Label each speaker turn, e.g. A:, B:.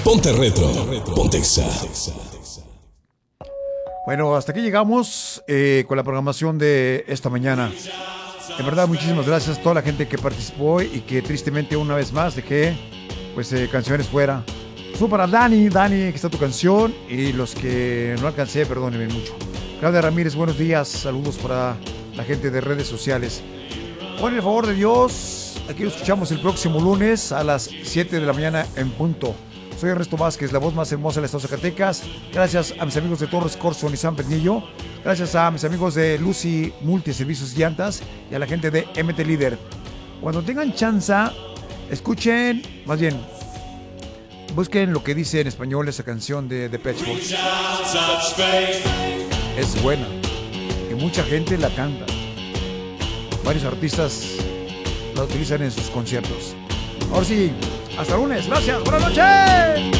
A: Ponte retro. Ponte Exa.
B: Bueno, hasta aquí llegamos con la programación de esta mañana. En verdad, muchísimas gracias a toda la gente que participó y que tristemente una vez más dejé canciones fuera. Solo para Dani, que está tu canción, y los que no alcancé, perdónenme mucho. Claudia Ramírez, buenos días, saludos para la gente de redes sociales. Por el favor de Dios, aquí lo escuchamos el próximo lunes a las 7 de la mañana en punto. Soy Ernesto Vázquez, la voz más hermosa del estado de Zacatecas. Gracias a mis amigos de Torres Corso y San Bernillo. Gracias a mis amigos de Lucy Multiservicios y Llantas y a la gente de MT Líder. Cuando tengan chance, escuchen, más bien, busquen lo que dice en español esa canción de Depeche Mode. Es buena y mucha gente la canta. Varios artistas la utilizan en sus conciertos. Ahora sí, hasta lunes. Gracias. Buenas noches.